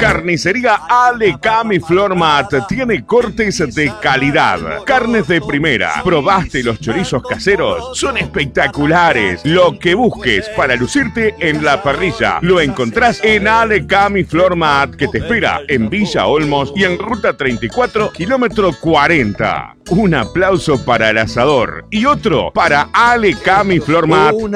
Carnicería Alecami Flormat tiene cortes de calidad, carnes de primera. ¿Probaste los chorizos caseros? Son espectaculares. Lo que busques para lucirte en la parrilla lo encontrás en Alecami Flormat, que te espera en Villa Olmos y en Ruta 34, kilómetro 40. Un aplauso para el asador y otro para Alecami Flormat.